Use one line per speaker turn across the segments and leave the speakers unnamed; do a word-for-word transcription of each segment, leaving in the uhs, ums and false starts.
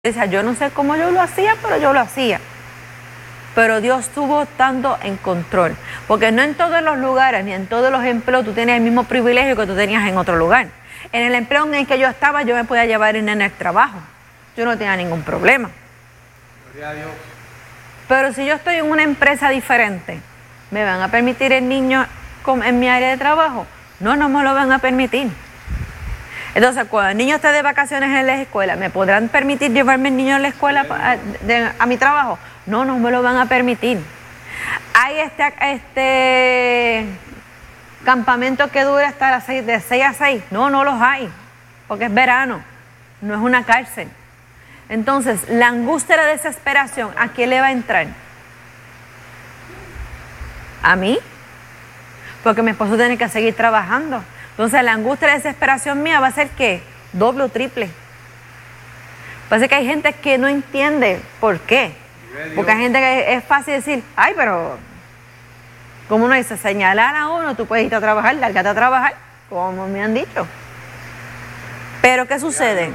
Decía, yo no sé cómo yo lo hacía, pero yo lo hacía. Pero Dios estuvo tanto en control. Porque no en todos los lugares, ni en todos los empleos, tú tienes el mismo privilegio que tú tenías en otro lugar. En el empleo en el que yo estaba, yo me podía llevar en el trabajo. Yo no tenía ningún problema.
Gloria a Dios.
Pero si yo estoy en una empresa diferente, ¿me van a permitir el niño en mi área de trabajo? No, no me lo van a permitir. Entonces, cuando el niño esté de vacaciones en la escuela, ¿me podrán permitir llevarme el niño a la escuela a, de, a mi trabajo? No, no me lo van a permitir. Hay este, este campamento que dura hasta las seis, de seis a seis. No, no los hay, porque es verano, no es una cárcel. Entonces, la angustia y la desesperación, ¿a quién le va a entrar? ¿A mí? Porque mi esposo tiene que seguir trabajando. Entonces la angustia y la desesperación mía va a ser ¿qué? Doble o triple. Parece que hay gente que no entiende por qué. Porque hay gente que es fácil decir, ay, pero como uno dice, señalar a uno, tú puedes ir a trabajar, lárgate a trabajar, como me han dicho. Pero ¿qué sucede?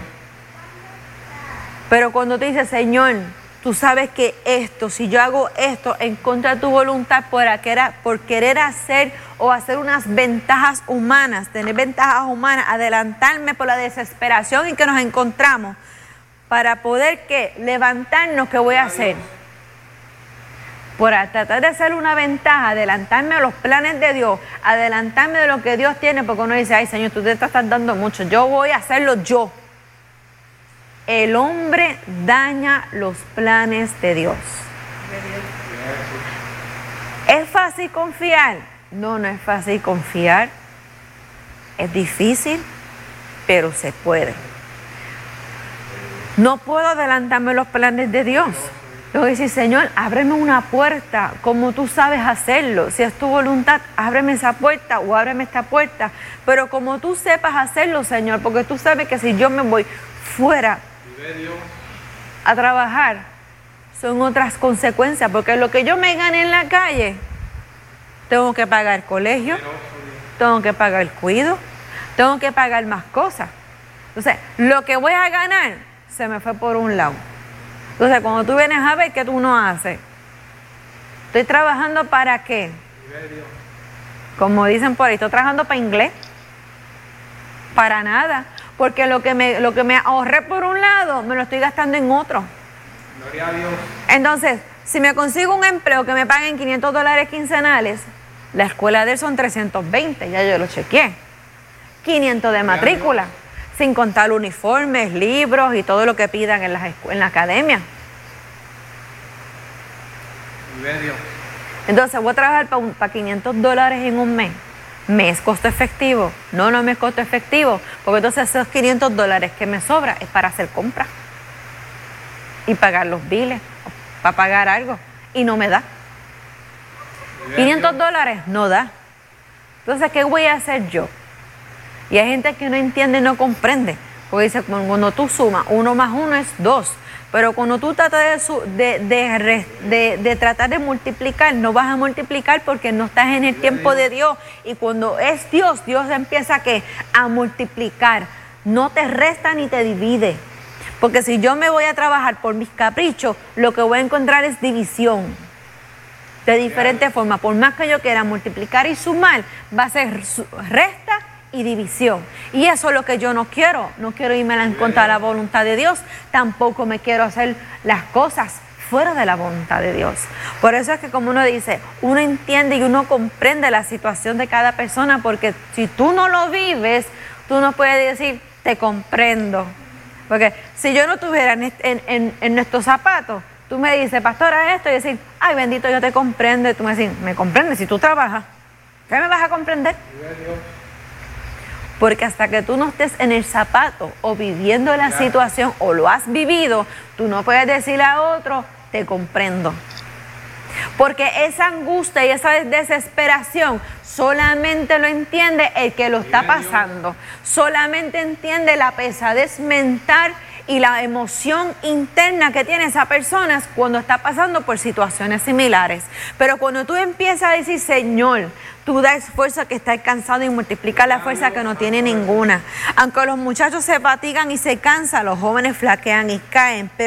Pero cuando te dice, Señor, tú sabes que esto, si yo hago esto en contra de tu voluntad por, por querer hacer o hacer unas ventajas humanas, tener ventajas humanas, adelantarme por la desesperación en que nos encontramos, para poder ¿qué? Levantarnos, ¿qué voy a hacer? Por tratar de hacer una ventaja, adelantarme a los planes de Dios, adelantarme de lo que Dios tiene, porque uno dice, ay Señor, tú te estás dando mucho, yo voy a hacerlo yo. El hombre daña los planes de Dios. ¿Es fácil confiar? No, no es fácil confiar. Es difícil, pero se puede. No puedo adelantarme los planes de Dios. Tengo que decir, Señor, ábreme una puerta como tú sabes hacerlo. Si es tu voluntad, ábreme esa puerta o ábreme esta puerta. Pero como tú sepas hacerlo, Señor, porque tú sabes que si yo me voy fuera a trabajar, son otras consecuencias, porque lo que yo me gane en la calle, tengo que pagar colegio, tengo que pagar el cuido, tengo que pagar más cosas. Entonces, lo que voy a ganar se me fue por un lado. Entonces, cuando tú vienes a ver, ¿qué tú no haces? ¿Estoy trabajando para qué? Como dicen por ahí, ¿estoy trabajando para inglés? Para nada. Porque lo que, me, lo que me ahorré por un lado, me lo estoy gastando en otro.
Gloria a Dios.
Entonces, si me consigo un empleo que me paguen quinientos dólares quincenales, la escuela de él son trescientos veinte, ya yo lo chequeé. quinientos de matrícula, sin contar uniformes, libros y todo lo que pidan en la, en la academia.
Gloria a Dios.
Entonces, voy a trabajar para pa quinientos dólares en un mes. ¿Me es costo efectivo? No, no me es costo efectivo, porque entonces esos quinientos dólares que me sobra es para hacer compras y pagar los biles, para pagar algo, y no me da. quinientos dólares no da. Entonces, ¿qué voy a hacer yo? Y hay gente que no entiende y no comprende, porque dice, cuando tú sumas, uno más uno es dos. Pero cuando tú tratas de, de, de, de, de tratar de multiplicar, no vas a multiplicar porque no estás en el tiempo de Dios. Y cuando es Dios, Dios empieza ¿qué? A multiplicar. No te resta ni te divide. Porque si yo me voy a trabajar por mis caprichos, lo que voy a encontrar es división. De diferentes formas. Por más que yo quiera multiplicar y sumar, va a ser resta y división. Y eso es lo que yo no quiero. No quiero irme en contra de la voluntad de Dios. Tampoco me quiero hacer las cosas fuera de la voluntad de Dios. Por eso es que, como uno dice, uno entiende y uno comprende la situación de cada persona, porque si tú no lo vives, tú no puedes decir, te comprendo. Porque si yo no estuviera en, en, en, en nuestros zapatos, tú me dices, pastora, esto, y decir, ay, bendito, yo te comprendo. Y tú me dices, me comprendes, si tú trabajas, ¿qué me vas a comprender? Porque hasta que tú no estés en el zapato o viviendo la situación o lo has vivido, tú no puedes decirle a otro, te comprendo. Porque esa angustia y esa desesperación solamente lo entiende el que lo está pasando. Solamente entiende la pesadez mental y la emoción interna que tiene esa persona cuando está pasando por situaciones similares. Pero cuando tú empiezas a decir, Señor, tú da esfuerzo que está cansado y multiplica la fuerza que no tiene ninguna. Aunque los muchachos se fatigan y se cansan, los jóvenes flaquean y caen.